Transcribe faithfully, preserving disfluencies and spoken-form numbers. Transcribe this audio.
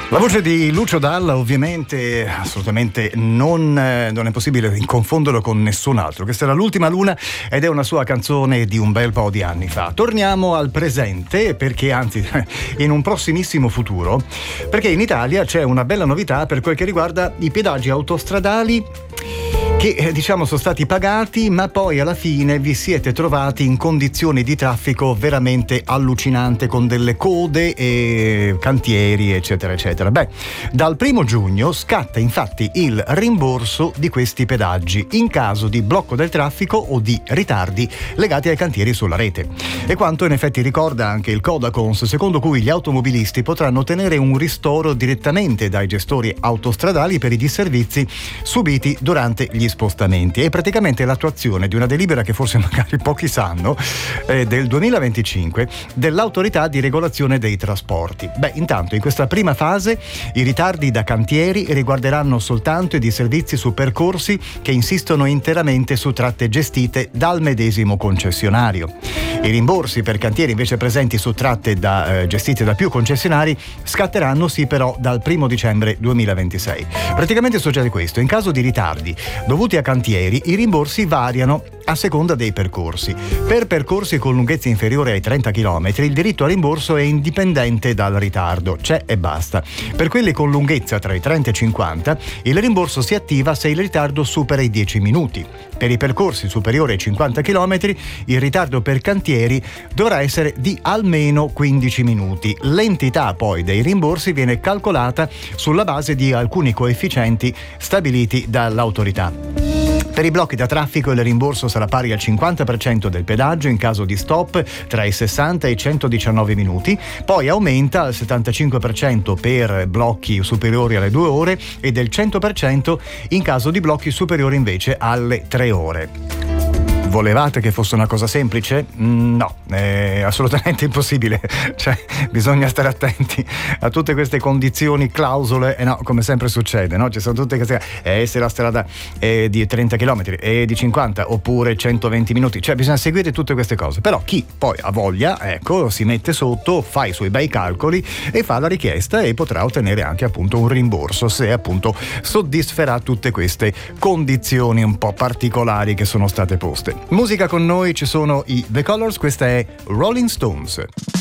La voce di Lucio Dalla ovviamente assolutamente non, eh, non è possibile confonderlo con nessun altro. Questa era L'ultima luna ed è una sua canzone di un bel po' di anni fa. Torniamo al presente, perché anzi in un prossimissimo futuro, perché in Italia c'è una bella novità per quel che riguarda i pedaggi autostradali che eh, diciamo sono stati pagati, ma poi alla fine vi siete trovati in condizioni di traffico veramente allucinante, con delle code e cantieri eccetera eccetera. Beh, dal primo giugno scatta infatti il rimborso di questi pedaggi in caso di blocco del traffico o di ritardi legati ai cantieri sulla rete. E quanto in effetti ricorda anche il Codacons, secondo cui gli automobilisti potranno ottenere un ristoro direttamente dai gestori autostradali per i disservizi subiti durante gli spostamenti. È praticamente l'attuazione di una delibera che forse magari pochi sanno, eh, del duemilaventicinque dell'autorità di regolazione dei trasporti. Beh, intanto in questa prima fase i ritardi da cantieri riguarderanno soltanto i disservizi su percorsi che insistono interamente su tratte gestite dal medesimo concessionario. I rimborsi per cantieri invece presenti su tratte da, eh, gestite da più concessionari scatteranno sì però dal primo dicembre duemilaventisei. Praticamente succede questo: in caso di ritardi dovuti a cantieri, i rimborsi variano a seconda dei percorsi. Per percorsi con lunghezza inferiore ai trenta chilometri il diritto a rimborso è indipendente dal ritardo, c'è e basta. Per quelli con lunghezza tra i trenta e i cinquanta il rimborso si attiva se il ritardo supera i dieci minuti. Per i percorsi superiori ai cinquanta chilometri il ritardo per cantieri dovrà essere di almeno quindici minuti. L'entità poi dei rimborsi viene calcolata sulla base di alcuni coefficienti stabiliti dall'autorità. Per i blocchi da traffico il rimborso sarà pari al cinquanta per cento del pedaggio in caso di stop tra i sessanta e i centodiciannove minuti, poi aumenta al settantacinque per cento per blocchi superiori alle due ore e del cento per cento in caso di blocchi superiori invece alle tre ore. Volevate che fosse una cosa semplice? No, è assolutamente impossibile. Cioè, bisogna stare attenti a tutte queste condizioni, clausole, e no, come sempre succede, no? Ci sono tutte queste, eh, se la strada è di trenta chilometri e di cinquanta oppure centoventi minuti, cioè bisogna seguire tutte queste cose. Però chi poi ha voglia, ecco, si mette sotto, fa i suoi bei calcoli e fa la richiesta e potrà ottenere anche appunto un rimborso se appunto soddisferà tutte queste condizioni un po' particolari che sono state poste. Musica con noi, ci sono i The Colors, questa è Rolling Stones.